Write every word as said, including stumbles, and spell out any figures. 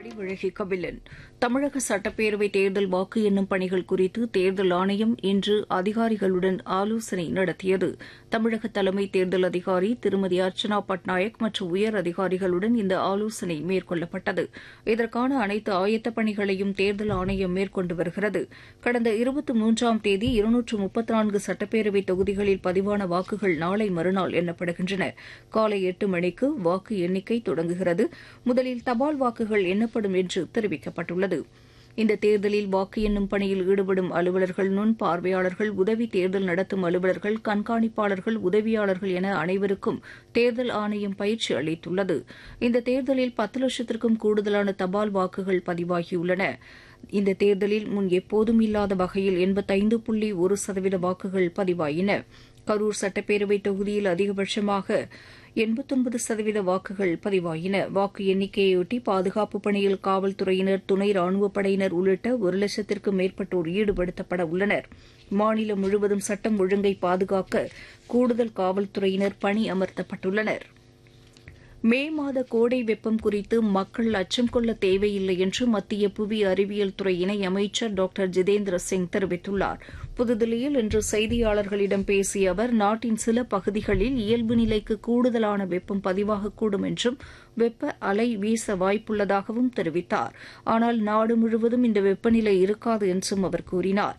வடிவழகி கபிலன். தமிழக சட்டப்பேரவை தேர்தல் வாக்கு எண்ணும் பணிகள் குறித்து தேர்தல் ஆணையம் இன்று அதிகாரிகளுடன் ஆலோசனை நடத்தியது. தமிழக தலைமை தேர்தல் அதிகாரி திருமதி அர்ச்சனா பட்நாயக் மற்றும் உயர் அதிகாரிகளுடன் இந்த ஆலோசனை மேற்கொள்ளப்பட்டது. இதற்கான அனைத்து ஆயத்தப் பணிகளையும் தேர்தல் ஆணையம் மேற்கொண்டு வருகிறது. கடந்த இருபத்தி மூன்றாம் தேதி இருநூற்று முப்பத்தி நான்கு சட்டப்பேரவை தொகுதிகளில் பதிவான வாக்குகள் நாளை மறுநாள் எண்ணப்படுகின்றன. காலை எட்டு மணிக்கு வாக்கு எண்ணிக்கை தொடங்குகிறது. முதலில் தபால் வாக்குகள் எண்ணப்படும் என்று தெரிவிக்கப்பட்டுள்ளது. இந்த தேர்தலில் வாக்கு எண்ணும் பணியில் ஈடுபடும் அலுவலர்கள், நுண் பார்வையாளர்கள், உதவி தேர்தல் நடத்தும் அலுவலர்கள், கண்காணிப்பாளர்கள், உதவியாளர்கள் என அனைவருக்கும் தேர்தல் ஆணையம் பயிற்சி அளித்துள்ளது. இந்த தேர்தலில் பத்து லட்சத்திற்கும் கூடுதலான தபால் வாக்குகள் பதிவாகியுள்ளன. இந்த தேர்தலில் முன் எப்போதும் இல்லாத வகையில் எண்பத்தைந்து புள்ளி ஒரு சதவீத வாக்குகள் பதிவாயின. கரூர் சட்டப்பேரவை தொகுதியில் அதிகபட்சமாக எண்பத்தொன்பது சதவீத வாக்குகள் பதிவாயின. வாக்கு எண்ணிக்கையொட்டி பாதுகாப்பு பணியில் காவல்துறையினர், துணை ராணுவப் படையினர் உள்ளிட்ட ஒரு லட்சத்திற்கும் மேற்பட்டோர் ஈடுபடுத்தப்பட உள்ளனர். மாநிலம் முழுவதும் சட்டம் ஒழுங்கை பாதுகாக்க கூடுதல் காவல்துறையினர் பணி அமர்த்தப்பட்டுள்ளனர். மே மாத கோடை வெப்பம் குறித்து மக்கள் அச்சம் கொள்ள தேவையில்லை என்று மத்திய புவி அறிவியல் துறை இணையமைச்சர் டாக்டர் ஜிதேந்திர சிங் தெரிவித்துள்ளார். புதுதில்லியில் இன்று செய்தியாளர்களிடம் பேசிய அவர், நாட்டின் சில பகுதிகளில் இயல்பு நிலைக்கு கூடுதலான வெப்பம் பதிவாகக்கூடும் என்றும் வெப்ப அலை வீச வாய்ப்புள்ளதாகவும் தெரிவித்தார். ஆனால் நாடு முழுவதும் இந்த வெப்பநிலை இருக்காது என்றும் அவர் கூறினார்.